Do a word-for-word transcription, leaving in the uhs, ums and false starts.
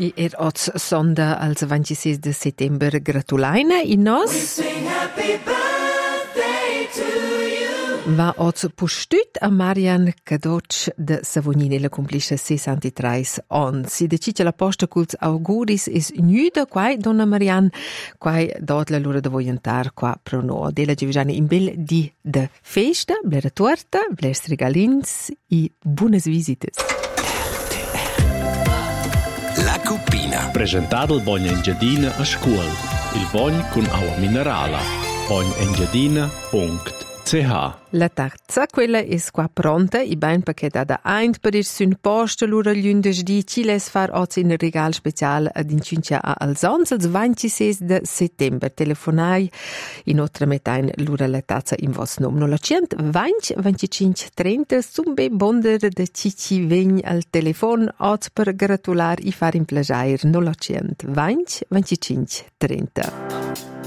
I er oz sonda als ventisei de settember gratulaina i nos va oz postut a Marian Cadoc de Savonini la complisce sessantatré ans. Si decide la posta culs auguris is nuda quai donna Marian quai dot la lura de voyentar qua prono della Givigiani in bel di de festa, blera torta, blers regalins i buonas visites. La Cuppina. Presentato il Bogna Engiadina a scuola. Il Bogn con acqua minerale. bogn engiadina punto c h. La tazza, quella è qua pronta, i ben paquet da eint per il sun posta l'ura l'undes di ci les far oz in regal special ad incincia a Alzons il ventisei de settember. Telefonai in otra metain l'ura la tazza in vos nom. No la cent venti venticinque trenta sumbe bonder de cici vegn al telefon oz per gratular i far in plagiair. No la cent venti venticinque trenta.